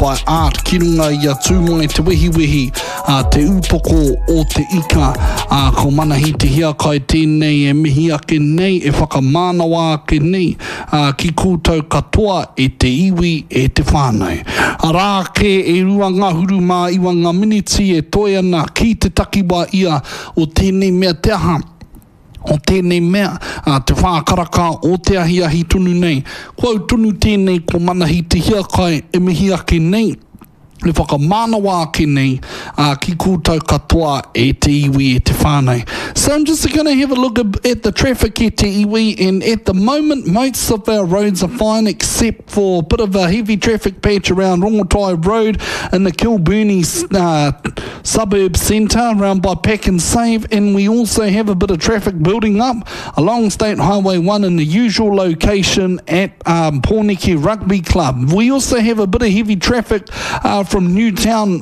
by Art ki runga ia tūmai te wehi te upoko o te ika ko manahi te hia kai tēnei e mihi ake nei e whakamānawa ake nei ki koutou katoa e te iwi e te whānau. Arā ke e rua ngā huru mā iwa ngā miniti e toi ana ki te takiwa ia o tēnei mea te aha. O tēnei mea, te whākaraka o te ahi tunu nei. Kua tunu tēnei ko manahi te hia kai e mihi ake nei. Le whakamānawa ake nei ki koutou katoa e te iwi e te whānau. So I'm just going to have a look at the traffic e te iwi, and at the moment most of our roads are fine except for a bit of a heavy traffic patch around Rongotai Road in the Kilburnie suburb centre around by Pack and Save, and we also have a bit of traffic building up along State Highway 1 in the usual location at Pōneke Rugby Club. We also have a bit of heavy traffic from Newtown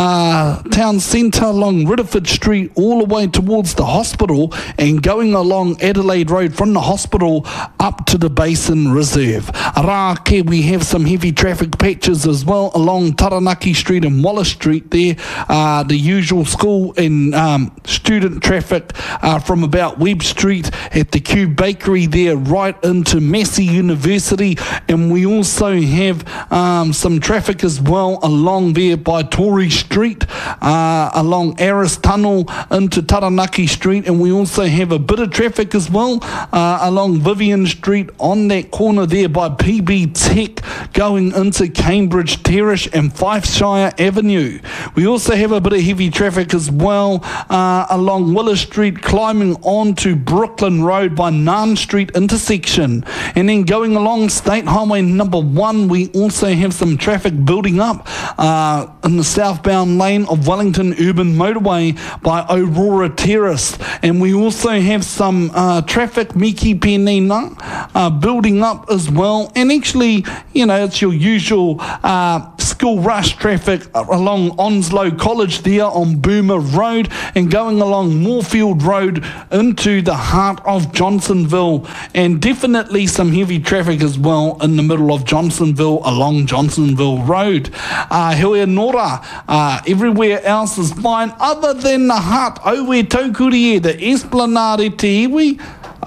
town centre along Ridderford Street all the way towards the hospital and going along Adelaide Road from the hospital up to the Basin Reserve. Arā, we have some heavy traffic patches as well along Taranaki Street and Wallace Street there. The usual school and student traffic from about Webb Street at the Q Bakery there right into Massey University, and we also have some traffic as well along there by Tory Street, along Aris Tunnel into Taranaki Street, and we also have a bit of traffic as well along Vivian Street on that corner there by PB Tech going into Cambridge Terrace and Fifeshire Avenue. We also have a bit of heavy traffic as well along Willis Street climbing onto Brooklyn Road by Nan Street intersection, and then going along State Highway number 1 we also have some traffic building up in the southbound lane of Wellington Urban Motorway by Aurora Terrace, and we also have some traffic Miki Penina building up as well, and actually it's your usual school rush traffic along Onslow College there on Boomer Road and going along Moorfield Road into the heart of Johnsonville, and definitely some heavy traffic as well in the middle of Johnsonville along Johnsonville Road. Heoi Nora, everywhere else is fine other than the heart Owe Taukuri, the Esplanade e te iwi,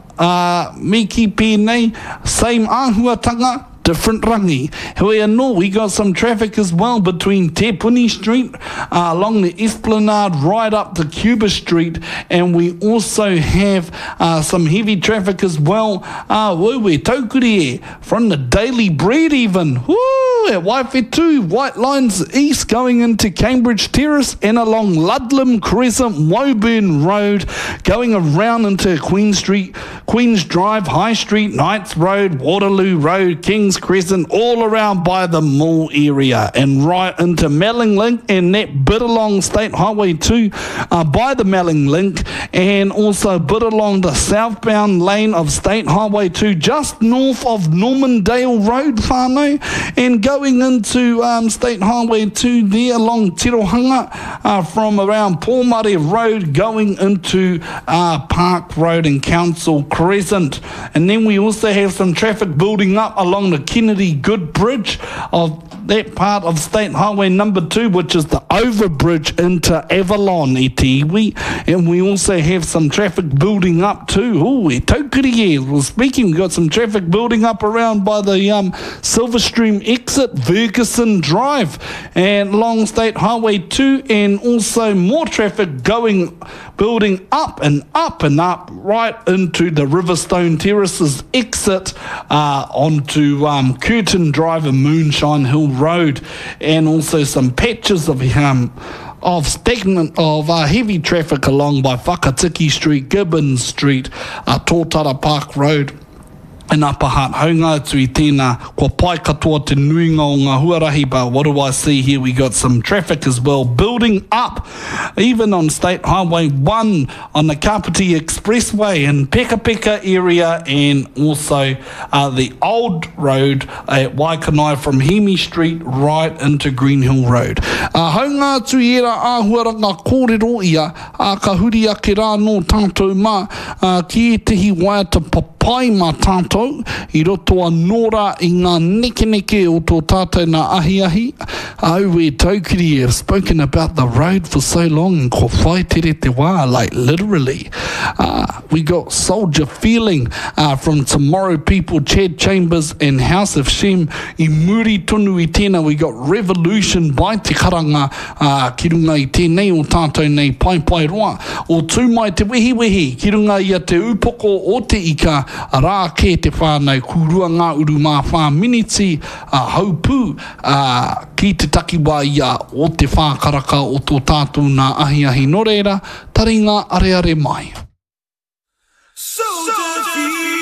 Miki Pēnei, same āhuatanga, different rangi. Heoi anō, we got some traffic as well between Te Puni Street along the Esplanade right up to Cuba Street, and we also have some heavy traffic as well Wawe Taukuri from the Daily Bread even. Woo! At Waifetu, White Lines East going into Cambridge Terrace and along Ludlam Crescent, Woburn Road, going around into Queen Street, Queen's Drive, High Street, Knights Road, Waterloo Road, Kings Crescent, all around by the mall area and right into Melling Link and that bit along State Highway 2 by the Melling Link, and also a bit along the southbound lane of State Highway 2 just north of Normandale Road, whānau, and going into State Highway 2 there along Tirohanga from around Pōmare Road going into Park Road and Council Crescent. And then we also have some traffic building up along the Kennedy Good Bridge of that part of State Highway number 2, which is the overbridge into Avalon e te iwi, and we also have some traffic building up too. Oh, e taukiri e. Well, speaking, we've got some traffic building up around by the Silverstream exit, Ferguson Drive, and along State Highway 2, and also more traffic building up and up and up right into the Riverstone Terraces exit onto Curtin Drive and Moonshine Hill Road, and also some patches of heavy traffic along by Whakatiki Street, Gibbons Street, Tōtara Park Road, and Upper Hutt. Haunga atu I tēnā, kua pai katoa te nuinga o ngā huarahi, but what do I see here? We got some traffic as well building up, even on State Highway 1 on the Kapiti Expressway in Peka Peka area, and also the old road at Waikanai from Hemi Street right into Green Hill Road. Haunga atu I era āhuaranga kōrero ia, ka huri ake rā no tātou mā, ki e tehi waiata papa pai mā tātou I roto a nora I ngā neke o tō tātou nā ahi au e taukiri have spoken about the road for so long and ko whai tere te wā like literally we got soldier feeling from Tomorrow People Chad Chambers and House of Shem I muri tonu I tēnā we got revolution by te karanga ki runga I tēnei o tātou nei pai roa o tū mai te wehi ki runga I te upoko o te ika rā ke te whānau kurua ngā uru mā whā miniti haupū ki te takiwa ia o te whākaraka o tō tātou nā ahi no reira taringa are mai